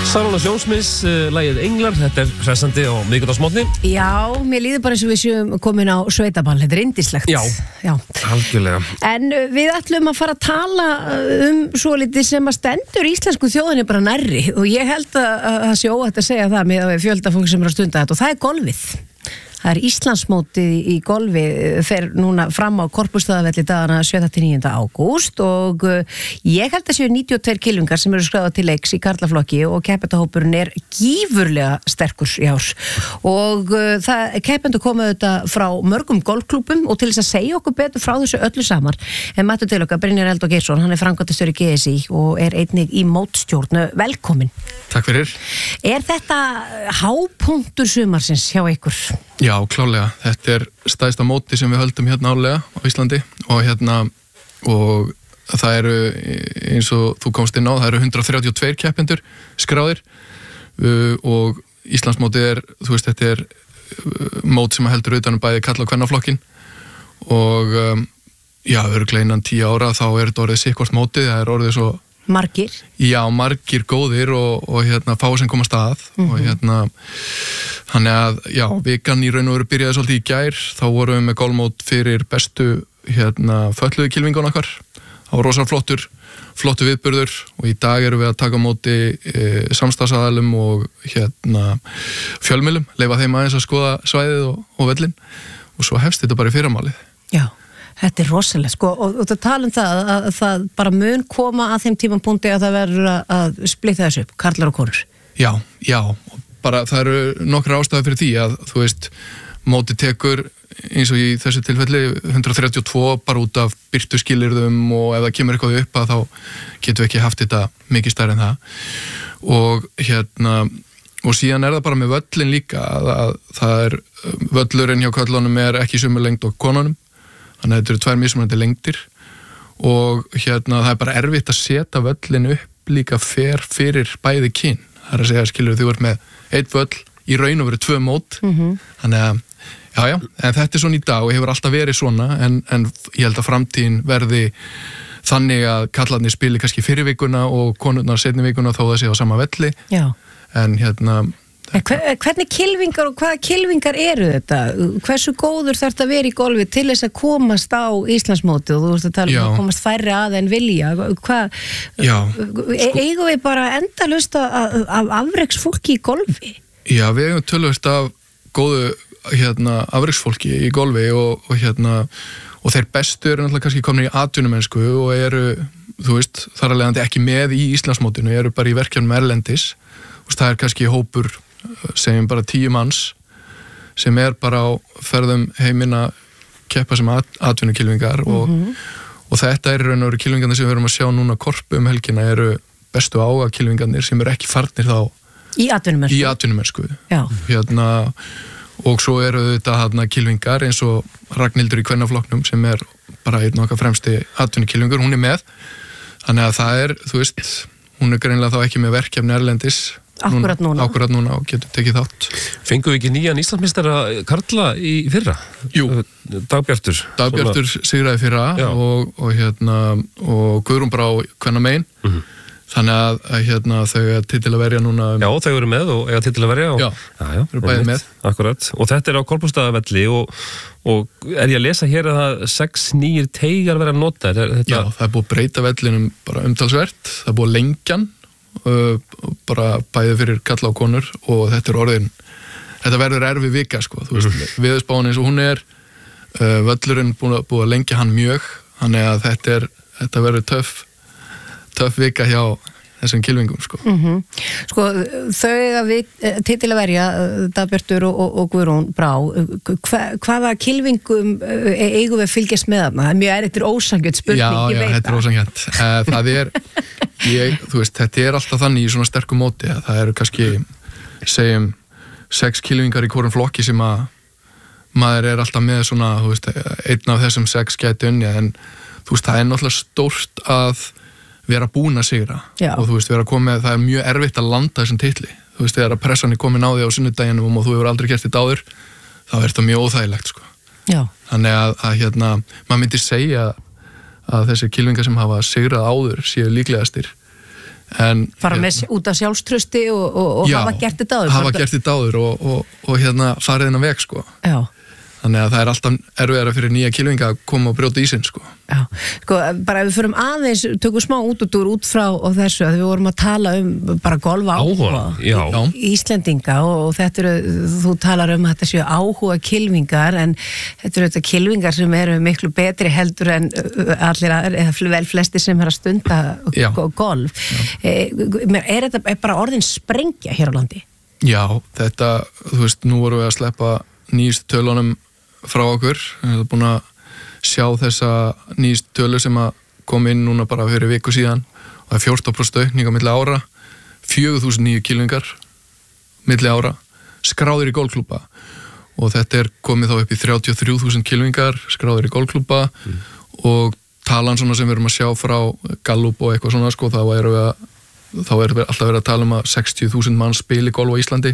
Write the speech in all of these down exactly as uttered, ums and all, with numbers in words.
Sara Sjónsmins, uh, lagið Englar, þetta er hressandi á miðvikudagsmorgni. Já, mér líður bara eins og við séum komin á sveitaball, þetta er yndislegt. Já, Já. algjörlega. En uh, við ætlum að fara að tala um svo litið sem að stendur íslensku þjóðinni bara nærri og ég held að það sé óhætt að segja það með fjölda fólk sem er að stunda þetta og það er golfið. Það er Íslandsmótið í golfi fer núna fram á Korpúlfsstaðavelli dagana sjötta til níunda ágúst og ég held að séu níutíu og tveir kylfingar sem eru skráðar til leiks í karlaflokki og keppendahópurinn er gífurlega sterkur í ár og það keppendur komu þetta frá mörgum golfklúbum og til þess að segja okkur betur frá þessu öllu saman en mættu til okkar Brynjar Eldon Geirsson, hann er framkvæmdastjóri G S I og er einnig í mótstjórn. Velkomin. Takk fyrir. Er þetta hápunktur sumarsins hjá ykkur? Já, klálega. Þetta er stærsta móti sem við höldum hérna árlega á Íslandi og hérna og það eru eins og þú komst inn á, það eru hundrað þrjátíu og tveir keppendur skráðir uh, og Íslandsmótið er, þú veist, þetta er uh, mót sem heldur utan um bæði karla- og kvennaflokkin og um, já, örugglega innan tíu ára þá er þetta orðið sikkvort mótið, það er orðið svo Margir? Já, margir góðir og, og hérna fá sem komast að mm-hmm. og hérna þannig að, já, vikan í raun og veru byrjaði svolítið í gær, þá vorum við með golfmót fyrir bestu hérna fötluðu kylfingun okkar, það var rosa flottur flottu viðburður og í dag erum við að taka móti e, samstarfsaðalum og hérna fjölmiðlum, leyfa þeim aðeins að skoða svæðið og, og völlin og svo hefst þetta bara í fyrramálið. Já. Þetta er rosalega, sko, og, og það tala um það að, að það bara mun koma að þeim tímapunkti að það verður að, að splitta þessu upp, karlar og konur. Já, já, bara það eru nokkra ástæður fyrir því að, þú veist, móti tekur eins og í þessu tilfelli hundrað þrjátíu og tvö bara út af birtuskilyrðum og ef það kemur eitthvað upp að þá getum við ekki haft þetta mikið stærri en það og hérna, og síðan er það bara með völlin líka að, að það er, völlurinn hjá köllunum er ekki sömu lengd og konunum. Þannig að þetta eru tvær mismunandi lengdir og hérna það er bara erfitt að setja völlin upp líka fer fyrir bæði kyn. Það er að segja, skilur þú ert með eitt völl í raun og veru tvö mót. Mm-hmm. Þannig að, já, já, en þetta er svona í dag og hefur alltaf verið svona en, en ég held að framtíðin verði þannig að kallarnir spili kannski fyrir vikuna og konurnar seinni vikuna þó það sé á sama velli. Já. En hérna... En hvernig kylfingar og hvaða kylfingar eru þetta? Hversu góður þarf þetta að vera í golfi til þess að komast á Íslandsmótið og þú veist að tala um að komast færri að en vilja? Hvað, Já, sko, eigum við bara endalaust af, af afreksfólki í golfi? Já, við eigum tölvist af góðu hérna, afreksfólki í golfi og, og, hérna, og þeir bestu eru náttúrulega kannski komin í atvinnumennsku og eru, þú veist, þar að leiðandi ekki með í Íslandsmótinu, eru bara í verkefnum erlendis. Það er kannski hópur segjum bara tíu manns sem er bara á ferðum heiminn að keppa sem at, atvinnukylfingar og, mm-hmm. og þetta er raun og veru kylfingarnir sem við erum að sjá núna Korpu um helgina eru bestu ága kylfingarnir sem eru ekki farnir þá í atvinnumennsku, í atvinnumennsku. Hérna, og svo eru þetta hérna, kylfingar eins og Ragnhildur í kvennaflokknum sem er bara einn okkar fremsti atvinnukylfingur, hún er með þannig að það er, þú veist hún er greinilega þá ekki með verkefni erlendis Akkurat núna. Akkurat núna og getur tekið þátt. Fengum við ekki nýjan Íslandsmeistara karla í fyrra? Jú. Dagbjartur. Dagbjartur sigraði fyrra og, og, hérna, og Guðrún Brá hvenna megin. Mm-hmm. Þannig að, að hérna, þau er titil að verja núna. Um... Já, þau eru með og eiga titil að verja. Og... Já, já, já eru bæðið með. Akkurat. Og þetta er á Korpúlfsstaðavelli og, og er ég að lesa hér að það sex nýjir teigar verða að nota? Er þetta... Já, það er búið að breyta vellinum bara umtalsvert. Það er búið að lengja hann. Uh, bara bæði fyrir kalla og konur og þetta er orðin þetta verður erfi vika sko þú veist, mm. viðspáin eins og hún er uh, völlurinn búið að, búið að lengja hann mjög þannig að þetta er þetta verður töff töff vika hjá þessum kylfingum sko. Mm-hmm. Sko þau að við titil að verja Dagbjartur og, og, og Guðrún Brá hva, hvaða kylfingum eigum við fylgjast með þarna? Það er mjög erfitt ósangjönd spurning, já, ég já, veit það. Já, þetta er ósangjönd. Það er, ég, þú veist, þetta er alltaf þannig í svona sterkum móti að það eru kannski, segjum, sex kylfingar í hvorum flokki sem að maður er alltaf með svona, þú veist, einn af þessum sex gæti unni en þú veist, það er náttúrulega stórt að vera búin að sigra Já. Og þú veist, vera komið, það er mjög erfitt að landa þessum titli. Þú veist, þegar að pressan er komin á því á sunnudeginum og þú hefur aldrei gert þetta áður, þá er þetta mjög óþægilegt, sko. Já. Þannig að, að hérna, maður myndi segja að þessi kylfingar sem hafa sigrað áður séu líklegastir en fara með hérna, út af sjálfströsti og, og, og já, hafa gert þetta áður hafa gert þetta áður og, og, og hérna farið inn á veg sko. Já. Þannig að það er alltaf erfiðara fyrir nýja kylfinga að koma og brjóta ísinn sko. Já, sko, bara ef við förum aðeins, tökum smá út út úr út frá og þessu, að við vorum að tala um bara golfa áhuga já. Íslendinga og, og þetta eru, þú talar um að þetta séu áhuga kylfingar, en þetta eru þetta kylfingar sem eru miklu betri heldur en allir, eða vel flesti sem er að stunda já. golf. Já. Er þetta bara orðin sprengja hér á landi? Já, þetta, þú veist, nú vorum við að sleppa nýjustu tölunum frá okkur, við erum búin að sjá þessa nýjustu tölu sem að kom inn núna bara fyrir viku síðan og það er fjórtán prósent aukning á milli ára, fjögur þúsund nýju kylfingar milli ára, skráðir í golfklúbba og þetta er komið þá upp í þrjátíu og þrjú þúsund kylfingar skráðir í golfklúbba mm. og talan svona sem við erum að sjá frá Gallup og eitthvað svona sko, þá erum við að, þá erum við alltaf verið að tala um að sextíu þúsund mann spili golf á Íslandi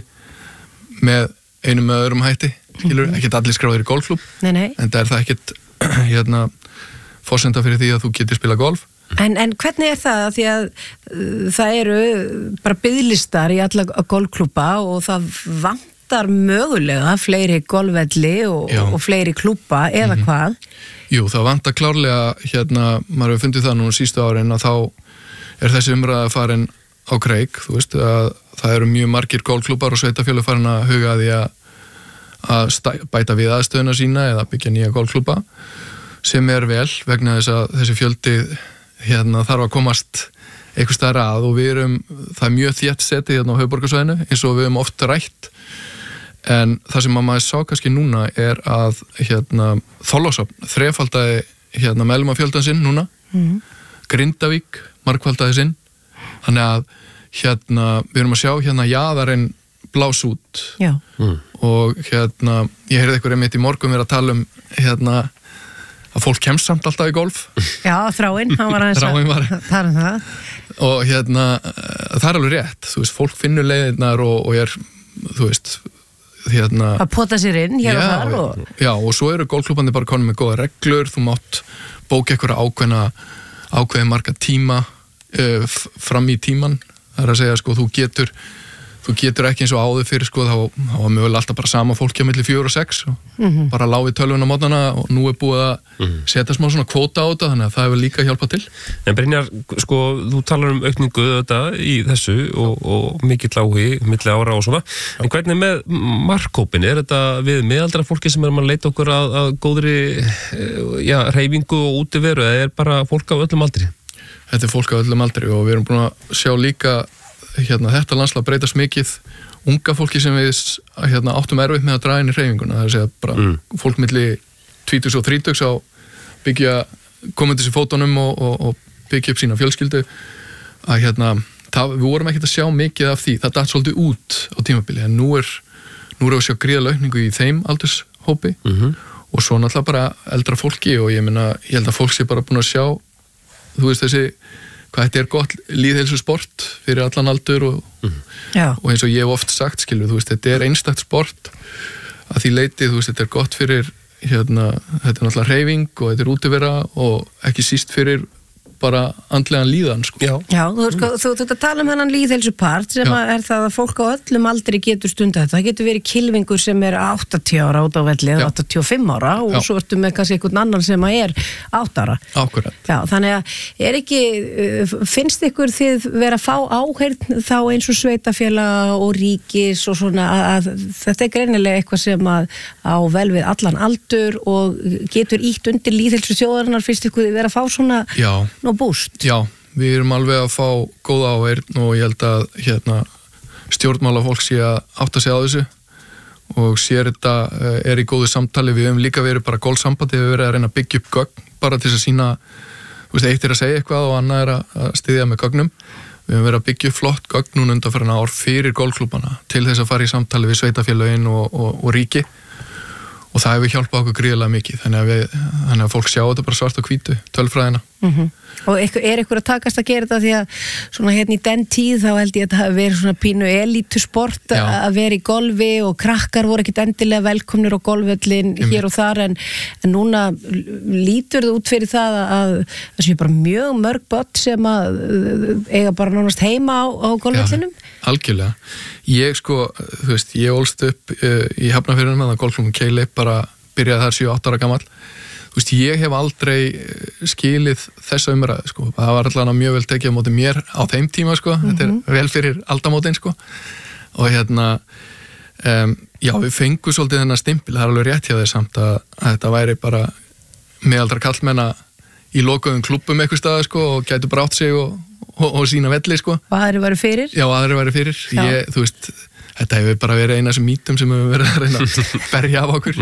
með einum með öðrum hætti, skilur, mm-hmm. ekkert allir skráðir í golfklúbb, en það er það ekkert hérna, forsenda fyrir því að þú getur spila golf. En, en hvernig er það? Því að uh, það eru bara biðlistar í alla golfklúbba og það vantar mögulega fleiri golfvelli og, og fleiri klúbba eða mm-hmm. hvað? Jú, það vantar klárlega, hérna, maður hefur fundið það núna sístu árin að þá er þessi umræða farin á kreik, þú veist, að það eru mjög margir golfklúbbar og sveitafélög farin að huga að því að, að stæ, bæta við aðstöðuna sína eða byggja nýja golfklúbba sem er vel vegna þess að þessi fjöldi hérna þarf að komast eitthvað stærra að og við erum, það er mjög þétt setið hérna á höfuðborgarsvæðinu eins og við erum oft rætt en það sem maður sá kannski núna er að hérna Þorlákshöfn þrefaldaði hérna meðlumafjöldan sinn núna, mm. Grindavík margfaldaði sinn, þannig að hérna, við erum að sjá hérna jaðarinn blás út mm. og hérna, ég heyrði eitthvað einmitt í morgun verið að tala um hérna að fólk kemst samt alltaf í golf. Já, Þráinn, hann var aðeins að tala um það. Og hérna, það er alveg rétt, þú veist, fólk finnur leiðirnar og, og er, þú veist, hérna... Að pota sér inn hér og þar og... Já, og svo eru golfklúbbandi bara konum með góða reglur, þú mátt bóka eitthvað ákveðna, ákveði marga tíma uh, fram í tíman. Það er að segja, sko, þú getur þú getur ekki eins og áður fyrir, sko, þá, þá var mögulega alltaf bara sama fólki á milli fjögur og sex og mm-hmm. bara lá við tölvun á mótnana og nú er búið að mm-hmm. setja smá svona kvóta á þetta, þannig að það hefur líka hjálpað til. En Brynjar, sko, þú talar um aukningu þetta í þessu og, og mikill áhugi, milli ára og svona, Já. En hvernig með markhópin? Er þetta við miðaldra fólki sem er að leita okkur að, að góðri já, hreyfingu og útiveru, eða er bara fólk á öllum aldri? Þetta er fólk á öllum aldri og við erum búin að sjá líka hérna, þetta landslag breytast mikið unga fólki sem við hérna, áttum erfitt með að draga inn í hreyfinguna, það er að segja bara mm. fólk milli tvítugs og þrítugs á byggja, koma til sér fótunum og, og, og byggja upp sína fjölskyldu að hérna, það, við vorum ekkert að sjá mikið af því, það datt svolítið út á tímabili, en nú er nú er að sjá gríðarlega aukningu í þeim aldurshópi mm-hmm. og svo náttúrulega bara eldra fólki og ég meina, ég held að fólk sé bara búin að sjá, þú veist þessi hvað þetta er gott lýðheilsu sport fyrir allan aldur og, mm. og eins og ég hef oft sagt, skilur, þú veist, þetta er einstakt sport að því leiti, þú veist, þetta er gott fyrir, hérna, þetta er náttúrulega hreyfing og þetta er útivera og ekki síst fyrir bara andlegan líðan, sko. Já, Já þú, sko, þú, þú, þú tala um hennan líðheilsupart sem er það að fólk á öllum aldri getur stundað þetta. Það getur verið kylfingur sem er áttatíu ára út á velli eða áttatíu og fimm ára og Já. Svo ertu með kannski einhvern annan sem er átta ára. Akkurat. Já, þannig að er ekki, finnst ykkur þið vera að fá áheyrn þá eins og sveitafélag og ríkis og svona að, að þetta er greinilega eitthvað sem að á vel við allan aldur og getur ítt undir líðheilsu þjóðarinnar, finnst ykkur vera að fá svona Já. Búst. Já, við erum alveg að fá góða áheyrn og ég held að hérna, stjórnmála fólk sé að átta sig á þessu og sér þetta er í góðu samtali, við hefum líka verið bara golfsambandi, við hefum verið að reyna að byggja upp gögn bara til þess að sína, þú veist, eitt er að segja eitthvað og annað er að styðja með gögnum, við hefum verið að byggja upp flott gögn núna undanfarna ár fyrir golfklúbbana til þess að fara í samtali við sveitafélögin og, og, og ríki og það hefur hjálpað okkur gríðarlega mikið, þannig að, við, þannig að fólk sjá þetta bara svart og hvítu, tölfræðina. Mm-hmm. Og er ykkur að takast að gera þetta því að svona hérna í den tíð þá held ég að þetta hafi verið svona pínu elítusport að vera í golfi og krakkar voru ekkit endilega velkomnir á golfvöllin hér og þar en, en núna lítur það út fyrir það að það séu bara mjög mörg börn sem að eiga bara nánast heima á, á golfvöllinum. Já, algjörlega. Ég sko, þú veist, ég ólst upp uh, í Hafnarfirðinum að golfklúbbinn Keili bara byrjaði þar sjö átta ára gamall. Þú veist, ég hef aldrei skilið þessa umræðu, sko. Það var allavega mjög vel tekið á móti mér á þeim tíma, sko. Mm-hmm. Þetta er vel fyrir aldamótin, sko. Og hérna, um, já, við fengum svolítið þennan stimpil, það er alveg rétt hjá þeir samt að, að þetta væri bara meðaldra kallmenna í lokuðum klubbum eitthvað staða, sko, og gætu bara átt sig og, og, og sína velli, sko. Og aðri væri fyrir? Já, aðri væri fyrir. Ég, þú veist, þetta hefur bara verið eina sem mítum sem hefur verið að reyna að berja af okkur.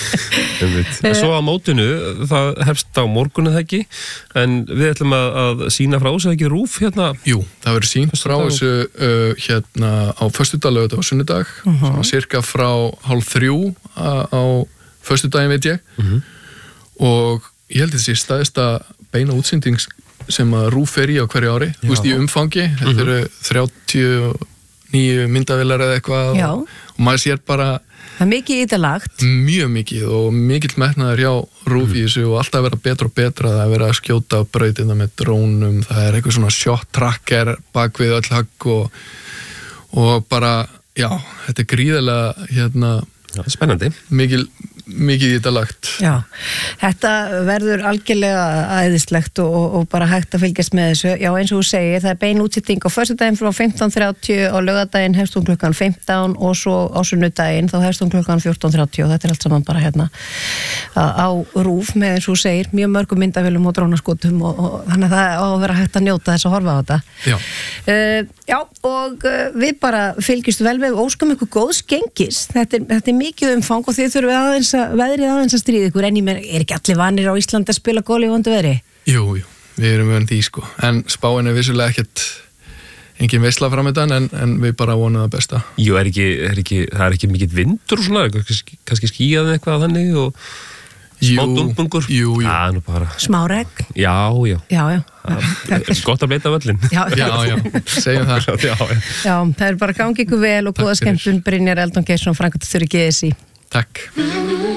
En svo á mótinu, það hefst á morgunu það ekki, en við ætlum að, að sína frá þessu, ekki rúf hérna? Jú, það verður sínt frá þessu uh, hérna á föstudag, laugardag og sunnudag, uh-huh. svona cirka frá hálf þrjú á, á föstudaginn veit ég, uh-huh. og ég held þessi staðista beina útsending sem að rúf er í á hverju ári, þú veist í umfangi, uh-huh. þetta eru þrjátíu nýju myndavélar eða eitthvað og, og maður sér bara það er mikið í þetta lagt mjög mikið og mikill metnaður hjá rúf í þessu og alltaf að vera betra og betra það er verið að skjóta á brautina með drónum það er eitthvað svona shot tracker bak við öll högg og, og bara, já, þetta er gríðarlega hérna, já, spennandi mikil mikið í þetta lagt. Já, þetta verður algjörlega æðislegt og, og bara hægt að fylgjast með þessu. Já, eins og þú segir, það er bein útsending á föstudaginn frá fimmtán þrjátíu og laugardaginn hefst hún klukkan fimmtán og svo á sunnudaginn þá hefst hún klukkan fjórtán þrjátíu og þetta er allt saman bara hérna á rúf með eins og þú segir, mjög mörgum myndavélum og drónaskotum og, og þannig að það á að vera hægt að njóta þess að horfa á þetta. Já. Uh, já, og uh, við bara fylgjumst vel með óskum ykkur góðs gengis. Þetta er, þetta er mikið umfang og þið þurfum aðeins veðrið aðeins að stríða ykkur en ég meina, er ekki allir vanir á Íslandi að spila góli í vondu veðri? Jú, jú, við erum vönd í sko en spáin er vissulega ekkert engin veisla framöndan en, en við bara vonum það besta. Jú, er ekki, er ekki það er ekki mikill vindur og svona kannski, kannski skýjað eitthvað þannig og smá dumbungur. Jú, jú. Já, nú bara. Smá regn. Já, já. Já, já. Það er gott að bleita völlin. Já, já, já. Segjum það. Já, já. Já, það er bara gangi ykkur vel og góða skemmtun Brynjar Eldon Geirsson, framkvæmdastjóri G S í. Takk.